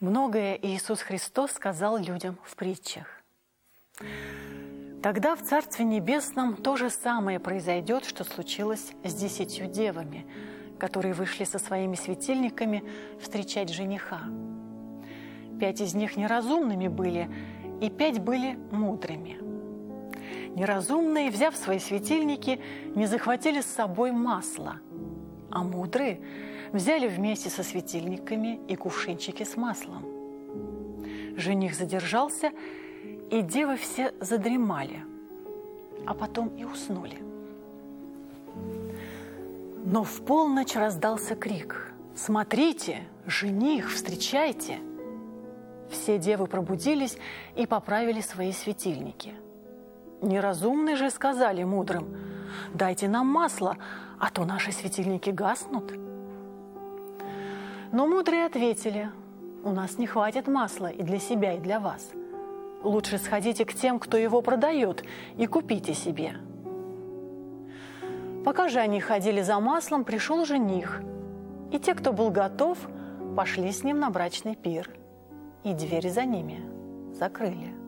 Многое Иисус Христос сказал людям в притчах. Тогда в Царстве Небесном то же самое произойдет, что случилось с 10 девами, которые вышли со своими светильниками встречать жениха. 5 из них неразумными были, и 5 были мудрыми. Неразумные, взяв свои светильники, не захватили с собой масла, а мудрые взяли вместе со светильниками и кувшинчики с маслом. Жених задержался, и девы все задремали, а потом и уснули. Но в полночь раздался крик: «Смотрите, жених, встречайте!» Все девы пробудились и поправили свои светильники. Неразумные же сказали мудрым: «Дайте нам масло, а то наши светильники гаснут». Но мудрые ответили: «У нас не хватит масла и для себя, и для вас. Лучше сходите к тем, кто его продает, и купите себе». Пока же они ходили за маслом, пришел жених, и те, кто был готов, пошли с ним на брачный пир, и двери за ними закрыли.